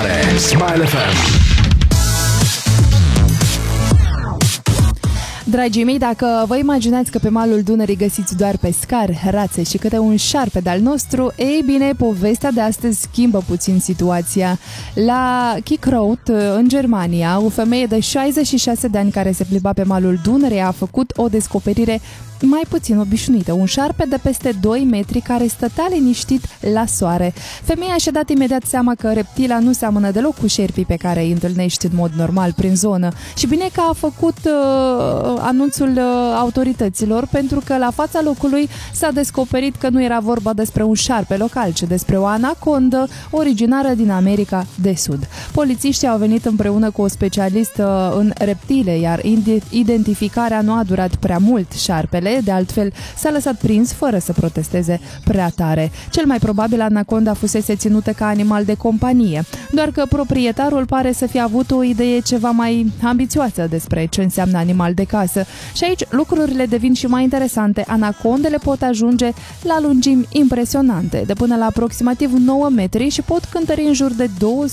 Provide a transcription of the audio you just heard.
deșteptare Smile FM. Dragii mei, dacă vă imaginați că pe malul Dunării găsiți doar pescari, rațe și câte un șarpe de-al nostru, ei bine, povestea de astăzi schimbă puțin situația. La Kickreuth, în Germania, o femeie de 66 de ani care se plimba pe malul Dunării a făcut o descoperire mai puțin obișnuită, un șarpe de peste 2 metri care stătea liniștit la soare. Femeia și-a dat imediat seama că reptila nu seamănă deloc cu șerpii pe care îi întâlnești în mod normal prin zonă. Și bine că a făcut anunțul autorităților, pentru că la fața locului s-a descoperit că nu era vorba despre un șarpe local, ci despre o anacondă originară din America de Sud. Polițiștii au venit împreună cu o specialistă în reptile, iar identificarea nu a durat prea mult. Șarpele, de altfel, s-a lăsat prins fără să protesteze prea tare. Cel mai probabil anaconda fusese ținută ca animal de companie, doar că proprietarul pare să fie avut o idee ceva mai ambițioasă despre ce înseamnă animal de casă. Și aici lucrurile devin și mai interesante. Anacondele pot ajunge la lungimi impresionante, de până la aproximativ 9 metri și pot cântări în jur de 200